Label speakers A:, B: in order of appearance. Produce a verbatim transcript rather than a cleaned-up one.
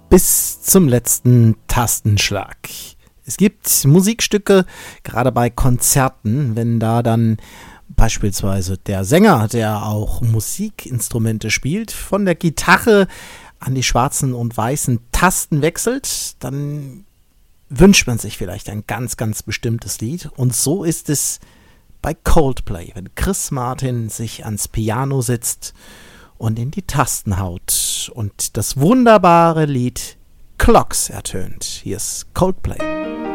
A: bis zum letzten Tastenschlag. Es gibt Musikstücke, gerade bei Konzerten, wenn da dann beispielsweise der Sänger, der auch Musikinstrumente spielt, von der Gitarre an die schwarzen und weißen Tasten wechselt, dann wünscht man sich vielleicht ein ganz, ganz bestimmtes Lied. Und so ist es bei Coldplay, wenn Chris Martin sich ans Piano sitzt und in die Tasten haut und das wunderbare Lied Clocks ertönt. Hier ist Coldplay.